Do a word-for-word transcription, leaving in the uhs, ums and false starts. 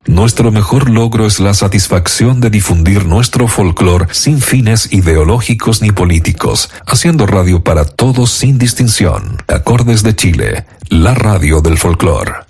Nuestro mejor logro es la satisfacción de difundir nuestro folclore sin fines ideológicos ni políticos, haciendo radio para todos sin distinción. Acordes de Chile, la radio del folclore.